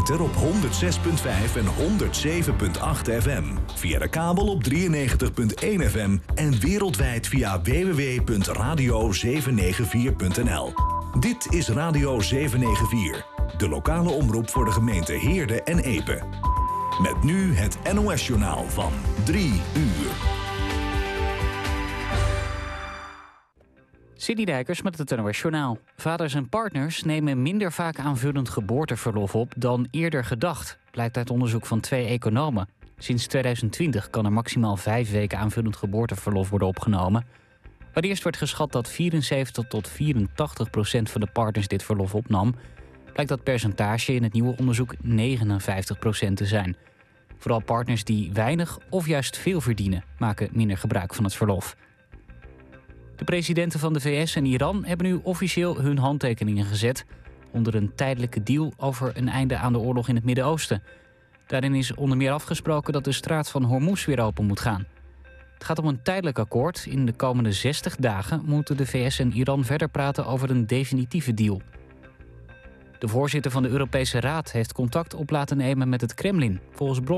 ether op 106.5 en 107.8 FM. Via de kabel op 93.1 FM en wereldwijd via www.radio794.nl. Dit is Radio 794, de lokale omroep voor de gemeente Heerde en Epe. Met nu het NOS-journaal van 3 uur. Sidney Dijkers met het NOS-journaal. Vaders en partners nemen minder vaak aanvullend geboorteverlof op dan eerder gedacht, blijkt uit onderzoek van 2 economen. Sinds 2020 kan er maximaal 5 weken aanvullend geboorteverlof worden opgenomen. Waar eerst werd geschat dat 74% tot 84% van de partners dit verlof opnam, blijkt dat percentage in het nieuwe onderzoek 59% te zijn. Vooral partners die weinig of juist veel verdienen, maken minder gebruik van het verlof. De presidenten van de VS en Iran hebben nu officieel hun handtekeningen gezet onder een tijdelijke deal over een einde aan de oorlog in het Midden-Oosten. Daarin is onder meer afgesproken dat de straat van Hormuz weer open moet gaan. Het gaat om een tijdelijk akkoord. In de komende 60 dagen moeten de VS en Iran verder praten over een definitieve deal. De voorzitter van de Europese Raad heeft contact op laten nemen met het Kremlin. Volgens